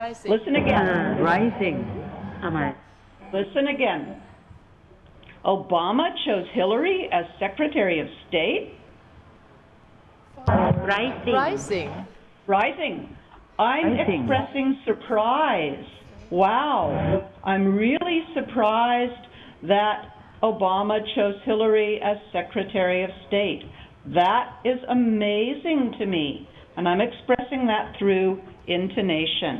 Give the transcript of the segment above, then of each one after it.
Listen again. rising ทำไม Listen again. Obama chose Hillary as Secretary of State. rising Rising. I'm expressing surprise. Wow. I'm really surprised that Obama chose Hillary as Secretary of State. That is amazing to me. And I'm expressing that through intonation.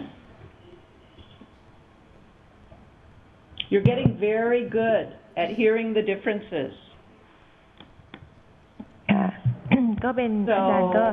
You're getting very good at hearing the differences. ค่ะ ก็เป็นอาจารย์ก็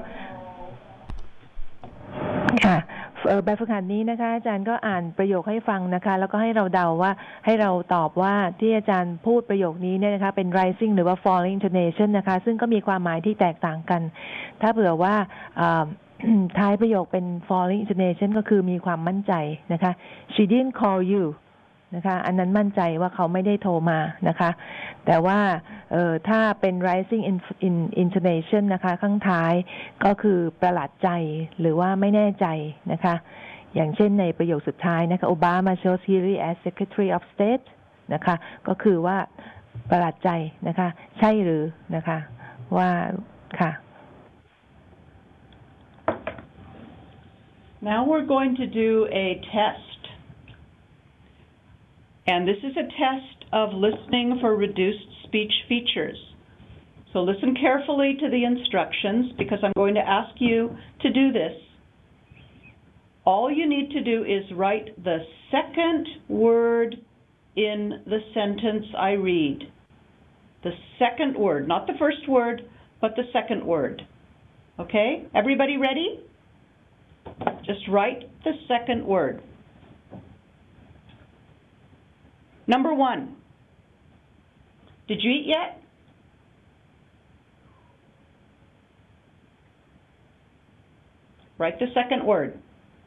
ค่ะแบบฝึกหัดนี้นะคะอาจารย์ก็อ่านประโยคให้ฟังนะคะแล้วก็ให้เราเดาว่าให้เราตอบว่าที่อาจารย์พูดประโยคนี้เนี่ยนะคะเป็น rising หรือว่า falling intonation นะคะซึ่งก็มีความหมายที่แตกต่างกันถ้าเผื่อว่าท้ายประโยคเป็น falling intonation ก็คือมีความมั่นใจนะคะ she didn't call you นะคะอันนั้นมั่นใจว่าเขาไม่ได้โทรมานะคะแต่ว่าถ้าเป็น rising intonation นะคะข้างท้ายก็คือประหลาดใจหรือว่าไม่แน่ใจนะคะอย่างเช่นในประโยคสุดท้ายนะคะ Obama chose Hillary as Secretary of State นะคะก็คือว่าประหลาดใจนะคะใช่หรือนะคะว่าค่ะ Now we're going to do a test. And this is a test of listening for reduced speech features. So listen carefully to the instructions because I'm going to ask you to do this. All you need to do is write the second word in the sentence I read. The second word, not the first word, but the second word. Okay? Everybody ready? Just write the second word. Number 1. Did you eat yet? Write the second word.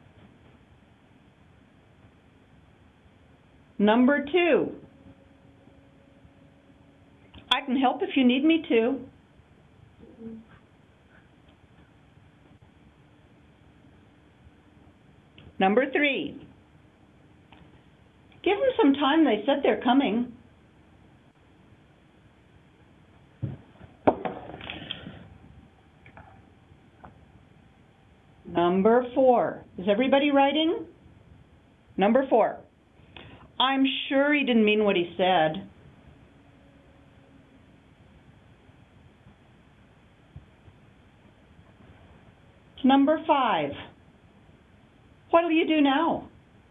Number 2. I can help if you need me to. Number 3. Give them some time. They said they're coming. Number 4. Is everybody writing? Number 4. I'm sure he didn't mean what he said. Number 5. What'll you do now?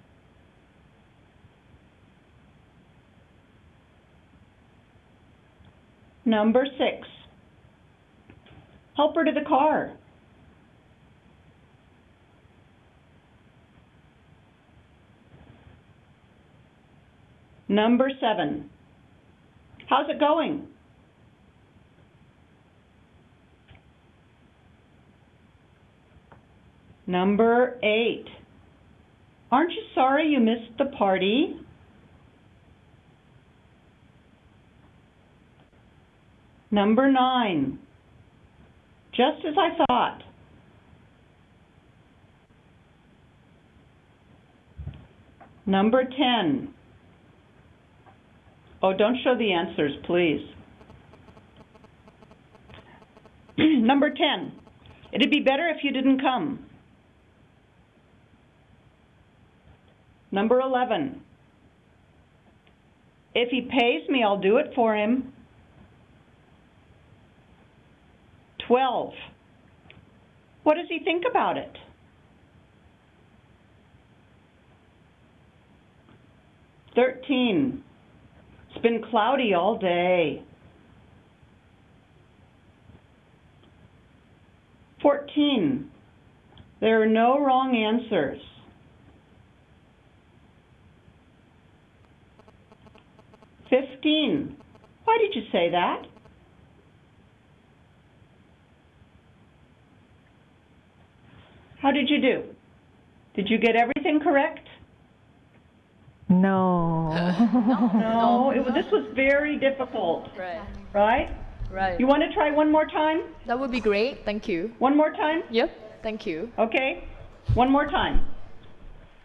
Number 6. Help her to the car. Number 7. How's it going? Number 8. Aren't you sorry you missed the party? Number 9. Just as I thought. Number 10. Oh, don't show the answers, please. Number 10. It'd be better if you didn't come. Number 11. If he pays me, I'll do it for him. 12. What does he think about it? 13. It's been cloudy all day. 14. There are no wrong answers. 15. Why did you say that? How did you do? Did you get everything correct? No. No, this was very difficult. Right. Right? You want to try one more time? That would be great. Thank you. One more time? Yep. Thank you. Okay. One more time.